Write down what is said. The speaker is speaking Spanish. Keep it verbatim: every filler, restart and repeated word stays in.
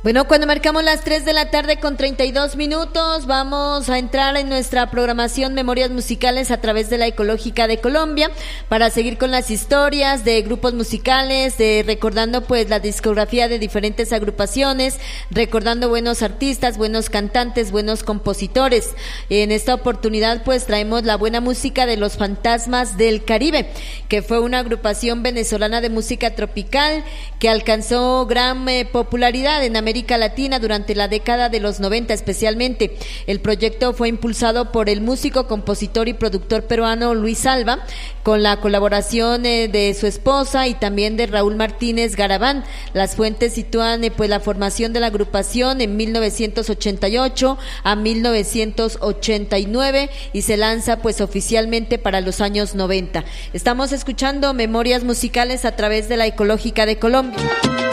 Bueno, cuando marcamos las tres de la tarde con treinta y dos minutos, vamos a entrar en nuestra programación Memorias Musicales a través de la Ecológica de Colombia para seguir con las historias de grupos musicales, de recordando pues la discografía de diferentes agrupaciones, recordando buenos artistas, buenos cantantes, buenos compositores. En esta oportunidad pues traemos la buena música de Los Fantasmas del Caribe, que fue una agrupación venezolana de música tropical que alcanzó gran eh, popularidad en América Latina durante la década de los noventa especialmente. El proyecto fue impulsado por el músico, compositor y productor peruano Luis Alva, con la colaboración eh, de su esposa y también de Raúl Martínez Garabán. Las fuentes sitúan eh, pues la formación de la agrupación en mil novecientos ochenta y ocho a mil novecientos ochenta y nueve y se lanza pues oficialmente para los años noventa. Estamos escuchando Memorias Musicales a través de la Ecológica de Colombia.